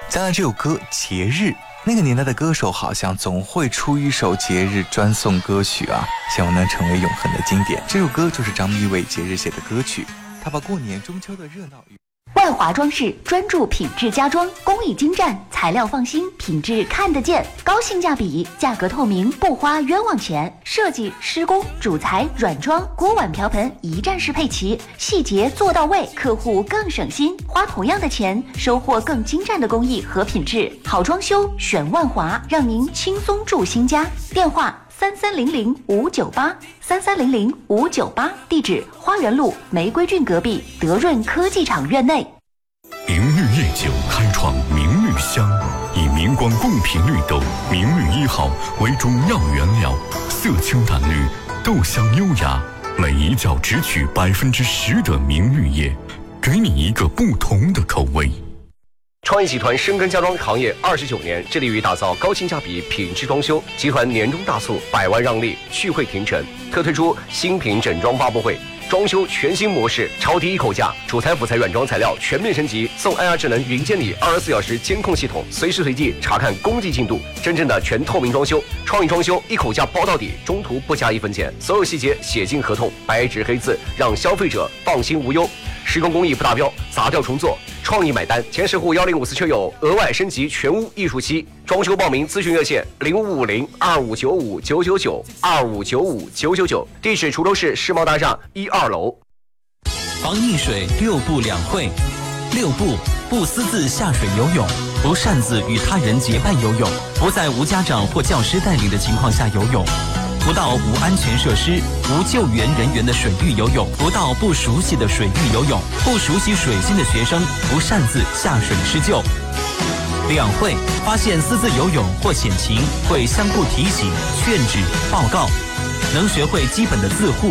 讲到这首歌《节日》，那个年代的歌手好像总会出一首节日专送歌曲啊，希望能成为永恒的经典。这首歌就是张碧为节日写的歌曲，他把过年中秋的热闹与万华装饰专注品质家装，工艺精湛，材料放心，品质看得见，高性价比，价格透明，不花冤枉钱。设计、施工、主材、软装、锅碗瓢盆一站式配齐，细节做到位，客户更省心。花同样的钱，收获更精湛的工艺和品质。好装修选万华，让您轻松住新家。电话3300-598，3300-598，地址花园路玫瑰郡隔壁德润科技厂院内。 明绿夜酒开创明绿香，以明光贡品绿豆明绿1号为中药原料，色清淡绿，豆香优雅，每一角只取10%的明绿叶，给你一个不同的口味。 创意集团深耕家装行业29年，致力于打造高性价比品质装修。集团年终大促，100万让利，续会停产，特推出新品整装发布会，装修全新模式，超低一口价，主材辅材软装材料全面升级，送 AR 智能云监理24小时监控系统，随时随地查看工地进度，真正的全透明装修。创意装修一口价包到底，中途不加1分钱，所有细节写进合同，白纸黑字，让消费者放心无忧。施工工艺不达标，砸掉重做，创意买单。前10户1054车友额外升级全屋艺术漆。装修报名咨询热线0550-2595-999，2595-999。地址滁州市世贸大厦1、2楼。 防溺水6步2会：6步，不私自下水游泳，不擅自与他人结伴游泳，不在无家长或教师带领的情况下游泳，不到无安全设施、无救援人员的水域游泳，不到不熟悉的水域游泳，不熟悉水性的学生不擅自下水施救。2会，发现私自游泳或险情，会相互提醒、劝止、报告，能学会基本的自护